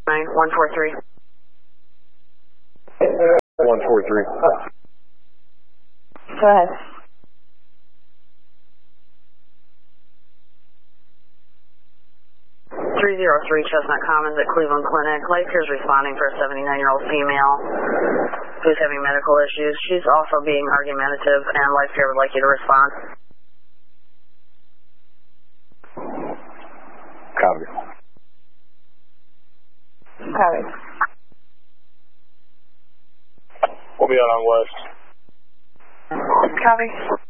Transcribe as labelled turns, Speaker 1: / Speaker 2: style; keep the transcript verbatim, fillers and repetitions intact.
Speaker 1: one four three.
Speaker 2: one four three.
Speaker 1: Go ahead. three zero three Chestnut Commons at Cleveland Clinic. Life-Care is responding for a seventy-nine-year-old female who's having medical issues. She's also being argumentative, and Life-Care would like you to respond.
Speaker 2: Copy.
Speaker 1: Copy.
Speaker 2: We'll be out on West.
Speaker 1: Copy.